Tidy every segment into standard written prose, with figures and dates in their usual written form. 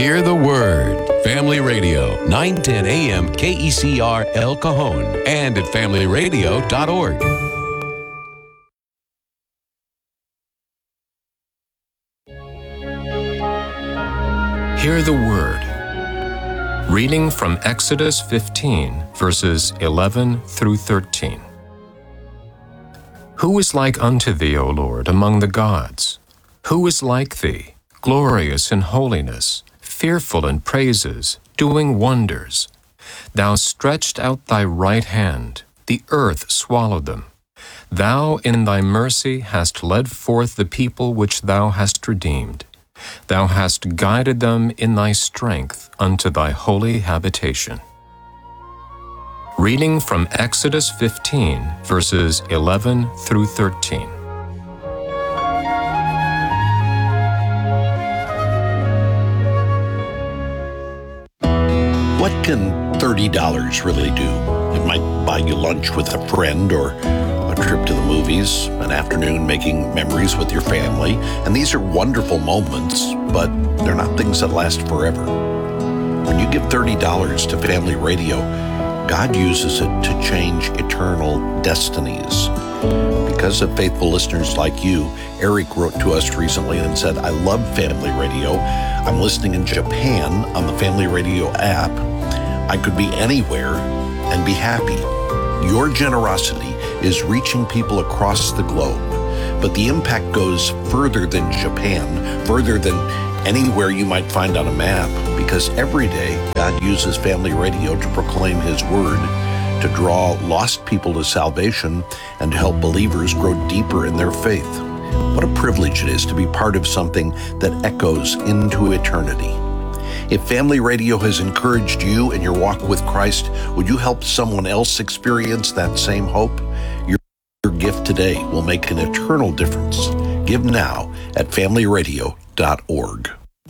Hear the Word. Family Radio, 910 AM KECR El Cajon and at familyradio.org. Hear the Word. Reading from Exodus 15, verses 11 through 13. Who is like unto thee, O Lord, among the gods? Who is like thee, glorious in holiness, fearful in praises, doing wonders? Thou stretched out thy right hand, the earth swallowed them. Thou in thy mercy hast led forth the people which thou hast redeemed. Thou hast guided them in thy strength unto thy holy habitation. Reading from Exodus 15, verses 11 through 13. What can $30 really do? It might buy you lunch with a friend or a trip to the movies, an afternoon making memories with your family. And these are wonderful moments, but they're not things that last forever. When you give $30 to Family Radio, God uses it to change eternal destinies. Because of faithful listeners like you, Eric wrote to us recently and said, I love Family Radio. I'm listening in Japan on the Family Radio app. I could be anywhere and be happy. Your generosity is reaching people across the globe, but the impact goes further than Japan, further than anywhere you might find on a map, because every day God uses Family Radio to proclaim His Word, to draw lost people to salvation, and to help believers grow deeper in their faith. What a privilege it is to be part of something that echoes into eternity. If Family Radio has encouraged you in your walk with Christ, would you help someone else experience that same hope? Your gift today will make an eternal difference. Give now at familyradio.org.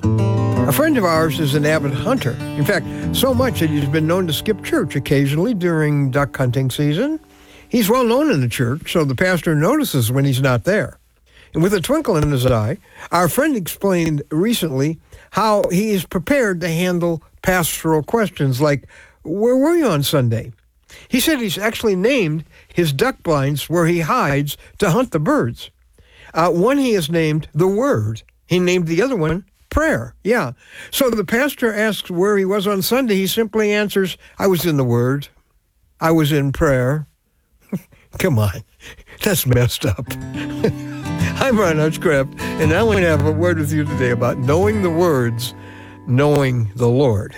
A friend of ours is an avid hunter. In fact, so much that he's been known to skip church occasionally during duck hunting season. He's well known in the church, so the pastor notices when he's not there. And with a twinkle in his eye, our friend explained recently how he is prepared to handle pastoral questions like, where were you on Sunday? He said he's actually named his duck blinds where he hides to hunt the birds. One he has named the Word. He named the other one prayer. Yeah. So the pastor asks where he was on Sunday. He simply answers, I was in the Word. I was in prayer. Come on. That's messed up. I'm Ron Hutchcraft, and I want to have a word with you today about knowing the words, knowing the Lord.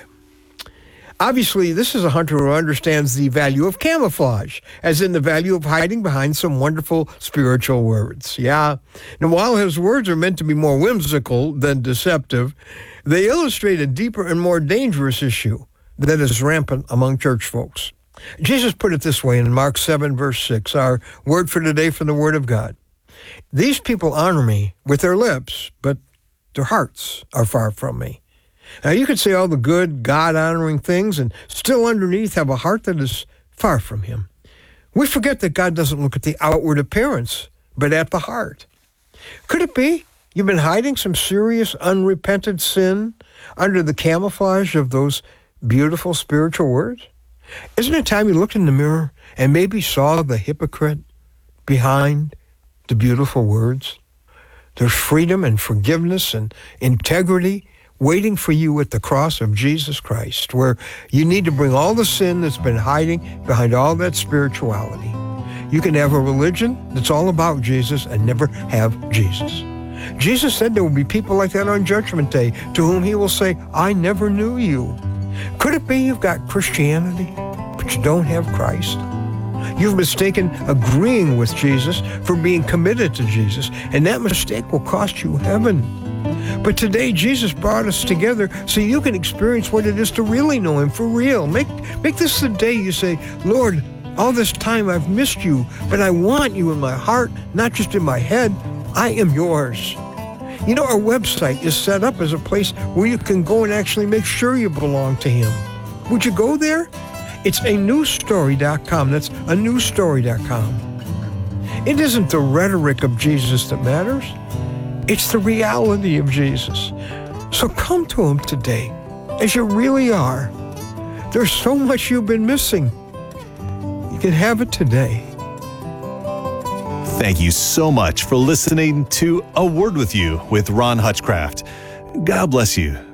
Obviously, this is a hunter who understands the value of camouflage, as in the value of hiding behind some wonderful spiritual words. Yeah. And while his words are meant to be more whimsical than deceptive, they illustrate a deeper and more dangerous issue that is rampant among church folks. Jesus put it this way in Mark 7, verse 6, our word for today from the Word of God. These people honor me with their lips, but their hearts are far from me. Now, you could say all the good, God-honoring things and still underneath have a heart that is far from Him. We forget that God doesn't look at the outward appearance, but at the heart. Could it be you've been hiding some serious, unrepented sin under the camouflage of those beautiful spiritual words? Isn't it time you looked in the mirror and maybe saw the hypocrite behind the beautiful words? There's freedom and forgiveness and integrity waiting for you at the cross of Jesus Christ, where you need to bring all the sin that's been hiding behind all that spirituality. You can have a religion that's all about Jesus and never have Jesus. Jesus said there will be people like that on Judgment Day to whom He will say, I never knew you. Could it be you've got Christianity, but you don't have Christ? You've mistaken agreeing with Jesus for being committed to Jesus, and that mistake will cost you heaven. But today, Jesus brought us together so you can experience what it is to really know Him for real. Make this the day you say, Lord, all this time I've missed you, but I want you in my heart, not just in my head. I am yours. You know, our website is set up as a place where you can go and actually make sure you belong to Him. Would you go there? It's anewstory.com. That's anewstory.com. It isn't the rhetoric of Jesus that matters. It's the reality of Jesus. So come to Him today as you really are. There's so much you've been missing. You can have it today. Thank you so much for listening to A Word With You with Ron Hutchcraft. God bless you.